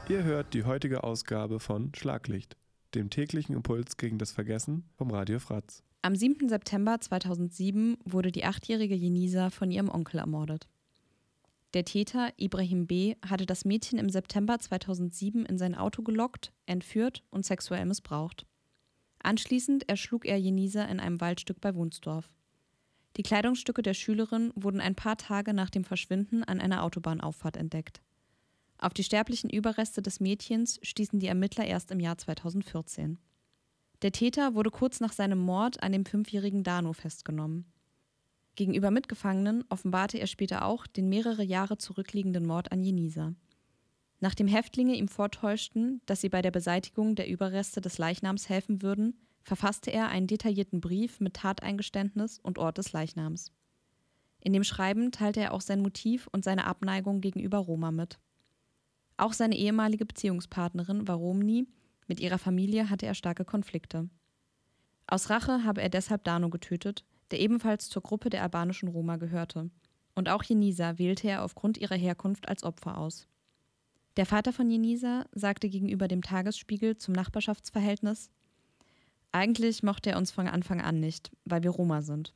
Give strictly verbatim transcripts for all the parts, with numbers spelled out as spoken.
Ihr hört die heutige Ausgabe von Schlaglicht, dem täglichen Impuls gegen das Vergessen vom Radio Fratz. Am siebten September zweitausendsieben wurde die achtjährige Jenisa von ihrem Onkel ermordet. Der Täter, Ibrahim B., hatte das Mädchen im September zweitausendsieben in sein Auto gelockt, entführt und sexuell missbraucht. Anschließend erschlug er Jenisa in einem Waldstück bei Wunsdorf. Die Kleidungsstücke der Schülerin wurden ein paar Tage nach dem Verschwinden an einer Autobahnauffahrt entdeckt. Auf die sterblichen Überreste des Mädchens stießen die Ermittler erst im Jahr zweitausendvierzehn. Der Täter wurde kurz nach seinem Mord an dem fünfjährigen Dano festgenommen. Gegenüber Mitgefangenen offenbarte er später auch den mehrere Jahre zurückliegenden Mord an Jenisa. Nachdem Häftlinge ihm vortäuschten, dass sie bei der Beseitigung der Überreste des Leichnams helfen würden, verfasste er einen detaillierten Brief mit Tateingeständnis und Ort des Leichnams. In dem Schreiben teilte er auch sein Motiv und seine Abneigung gegenüber Roma mit. Auch seine ehemalige Beziehungspartnerin war Romni, mit ihrer Familie hatte er starke Konflikte. Aus Rache habe er deshalb Dano getötet, der ebenfalls zur Gruppe der albanischen Roma gehörte. Und auch Jenisa wählte er aufgrund ihrer Herkunft als Opfer aus. Der Vater von Jenisa sagte gegenüber dem Tagesspiegel zum Nachbarschaftsverhältnis: Eigentlich mochte er uns von Anfang an nicht, weil wir Roma sind.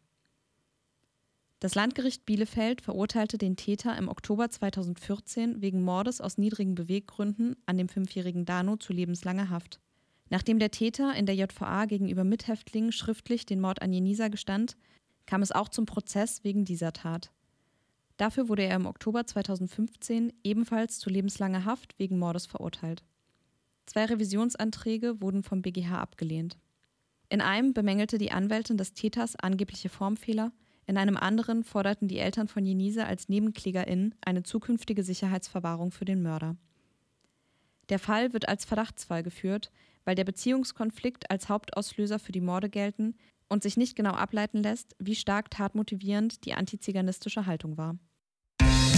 Das Landgericht Bielefeld verurteilte den Täter im Oktober zweitausendvierzehn wegen Mordes aus niedrigen Beweggründen an dem fünfjährigen Dano zu lebenslanger Haft. Nachdem der Täter in der J V A gegenüber Mithäftlingen schriftlich den Mord an Jenisa gestand, kam es auch zum Prozess wegen dieser Tat. Dafür wurde er im Oktober zweitausendfünfzehn ebenfalls zu lebenslanger Haft wegen Mordes verurteilt. Zwei Revisionsanträge wurden vom B G H abgelehnt. In einem bemängelte die Anwältin des Täters angebliche Formfehler, in einem anderen forderten die Eltern von Jenisa als NebenklägerInnen eine zukünftige Sicherheitsverwahrung für den Mörder. Der Fall wird als Verdachtsfall geführt, weil der Beziehungskonflikt als Hauptauslöser für die Morde gelten und sich nicht genau ableiten lässt, wie stark tatmotivierend die antiziganistische Haltung war.